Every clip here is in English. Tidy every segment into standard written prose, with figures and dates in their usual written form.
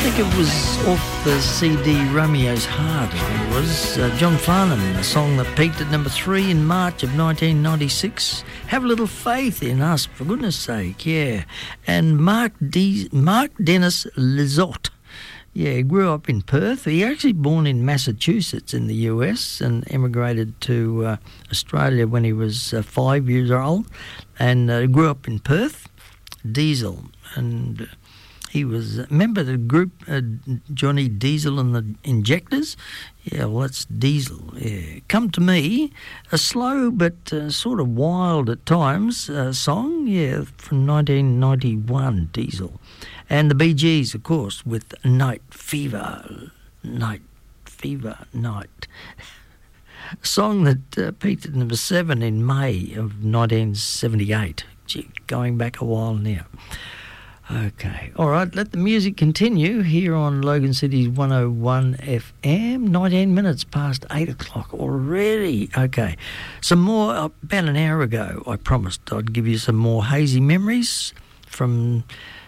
think it was off the CD Romeo's Heart, it was. John Farnham, a song that peaked at number 3 in March of 1996. Have a little faith in us, for goodness sake, yeah. And Mark Dennis Lizotte. Yeah, he grew up in Perth. He actually born in Massachusetts in the US and emigrated to Australia when he was 5 years old, and grew up in Perth. Diesel, and he was a member of the group Johnny Diesel and the Injectors. Yeah, well, that's Diesel. Yeah. Come to Me, a slow but sort of wild at times song, yeah, from 1991, Diesel. And the Bee Gees, of course, with Night Fever. Night Fever, Night. A song that peaked at number 7 in May of 1978. Gee, going back a while now. Okay, all right, let the music continue here on Logan City's 101 FM. 19 minutes past 8 o'clock already. Okay, some more. About an hour ago, I promised I'd give you some more hazy memories from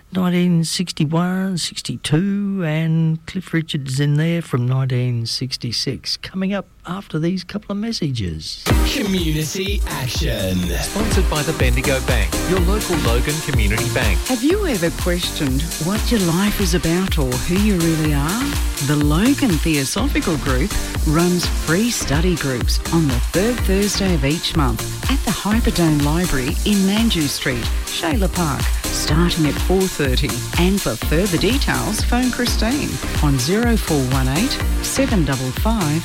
1961, 62, and Cliff Richard is in there from 1966. Coming up after these couple of messages. Community Action. Sponsored by the Bendigo Bank, your local Logan Community Bank. Have you ever questioned what your life is about or who you really are? The Logan Theosophical Group runs free study groups on the third Thursday of each month at the Hyperdome Library in Manjoo Street, Shayla Park, starting at 4:30. And for further details, phone Christine on 0418 755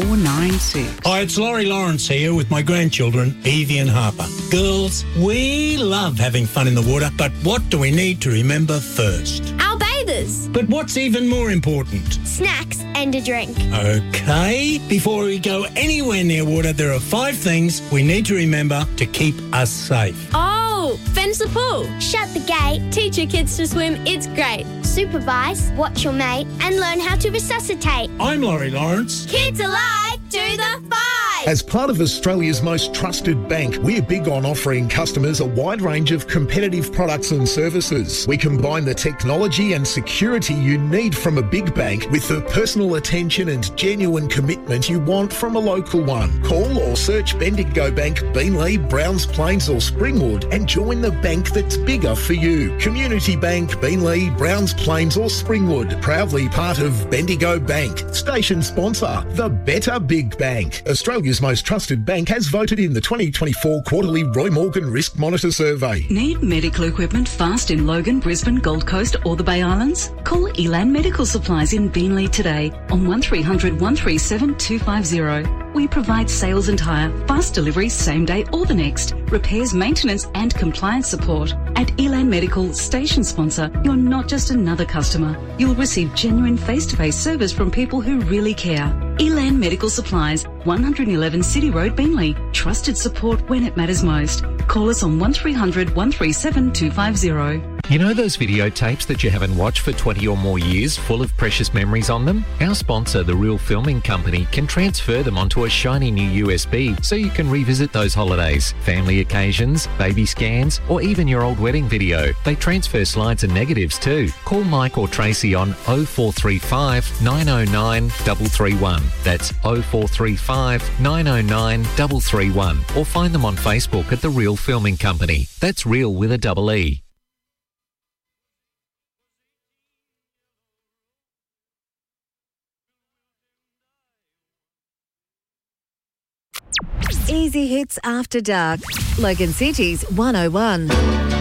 496. Hi, it's Laurie Lawrence here with my grandchildren, Evie and Harper. Girls, we love having fun in the water, but what do we need to remember first? Our bathers. But what's even more important? Snacks and a drink. Okay, before we go anywhere near water, there are 5 things we need to remember to keep us safe. Oh, fence the pool. Shut the gate. Teach your kids to swim. It's great. Supervise, watch your mate, and learn how to resuscitate. I'm Laurie Lawrence. Kids alive, do the 5. As part of Australia's most trusted bank, we're big on offering customers a wide range of competitive products and services. We combine the technology and security you need from a big bank with the personal attention and genuine commitment you want from a local one. Call or search Bendigo Bank, Beenleigh, Browns Plains or Springwood and join the bank that's bigger for you. Community Bank, Beenleigh, Browns Plains or Springwood, proudly part of Bendigo Bank. Station sponsor, the Better Big Bank. Australia's most trusted bank has voted in the 2024 quarterly Roy Morgan Risk Monitor Survey. Need medical equipment fast in Logan, Brisbane, Gold Coast or the Bay Islands? Call Elan Medical Supplies in Beenleigh today on 1300 137 250. We provide sales and hire, fast delivery same day or the next, repairs, maintenance and compliance support. At Elan Medical, station sponsor, you're not just another customer. You'll receive genuine face-to-face service from people who really care. Elan Medical Supplies, 111 City Road, Beenleigh. Trusted support when it matters most. Call us on 1300 137 250. You know those videotapes that you haven't watched for 20 or more years, full of precious memories on them? Our sponsor, The Real Filming Company, can transfer them onto a shiny new USB so you can revisit those holidays, family occasions, baby scans, or even your old wedding video. They transfer slides and negatives too. Call Mike or Tracy on 0435 909 331. That's 0435 909 331. Or find them on Facebook at The Real Filming Company. That's real with a double E. Easy hits after dark. Logan City's 101.